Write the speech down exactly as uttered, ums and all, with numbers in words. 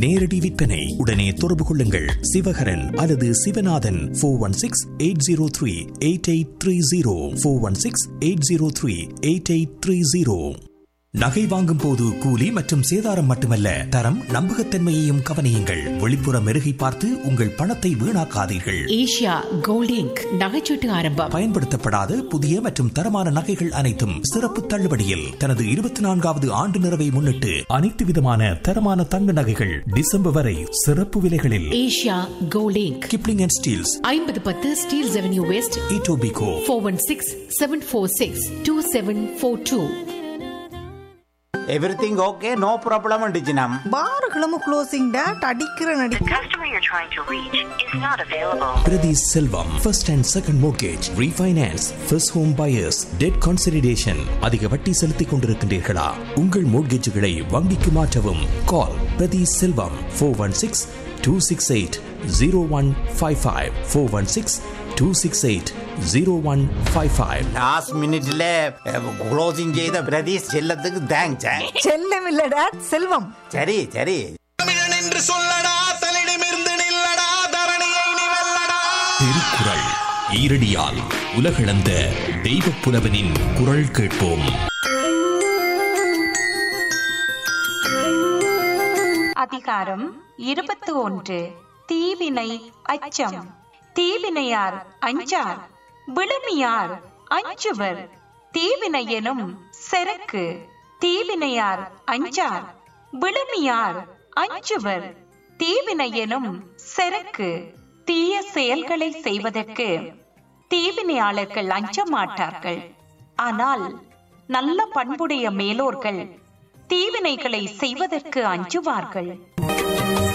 நேரடி விற்பனை. உடனே தொடர்பு கொள்ளுங்கள் சிவகரன் அல்லது Sivanathan. Four one six eight zero three eight eight three zero four one six eight zero three eight eight three zero. நகை வாங்கும் போது கூலி மற்றும் சேதாரம் மட்டுமல்ல, தரம் நம்பகத்தன்மையையும் கவனியுங்கள். வெளிப்புற மெருகை பார்த்து உங்கள் பணத்தை வீணாக்காதீர்கள். ஏஷியா கோல்ட் இங்க் நகைச்சீட்டு ஆரம்பம். பயன்படுத்தப்படாத புதிய மற்றும் தரமான நகைகள் அனைத்தும் சிறப்பு தள்ளுபடியில். தனது இருபத்தி நான்காவது ஆண்டு நிறைவை முன்னிட்டு அனைத்து விதமான தரமான தங்க நகைகள் டிசம்பர் வரை சிறப்பு விலைகளில். Asia gold ink, Kipling and Steeles, ஐம்பது பத்து Steeles avenue west, Etobicoke. Four one six seven four six two seven four two. Everything okay? No problem அண்டிச்சினம். பாருகளும் closing date அடிக்கிற நடி. The customer you're trying to reach is not available. Prati Selvam, first and second mortgage, refinance, first home buyers, debt consolidation. அதிக வட்டி செலுத்திக் கொண்டிருக்கின்றீர்களா? உங்கள் மோட்கேஜுகளை வங்கிக்கு மாற்றவும். கால் பிரதி செல்வம் four one six two six eight zero one five five four one six two six eight zero one five five. Last மினிட்ல closing செய்த பிரதீஷ் செல்லத்துக்கு தேங்க்ஸ். செல்லம் இல்ல டேட் செல்வம். சரி சரி. தமிழன் என்று சொல்லடா, தன்னிடமிருந்து நில்லடா, தரணியை நீ வெல்லடா. திருக்குறள் ஈரடியால் உலகளந்த தெய்வப் புலவனின் குரல் கேட்போம். அதிகாரம் இருபத்து ஒன்று. தீவினை அச்சம். தீவினையார் அஞ்சார், விழுமியார் அஞ்சுவர். தீவினை எனும் செருக்கு. தீவினையார் அஞ்சார், விழுமியார் அஞ்சுவர். தீவினை எனும் செருக்கு. தீய செயல்களை செய்வதற்கு தீவினையாளர்கள் அஞ்ச மாட்டார்கள். ஆனால் நல்ல பண்புடைய மேலோர்கள் தீவினைகளை செய்வதற்கு அஞ்சுவார்கள்.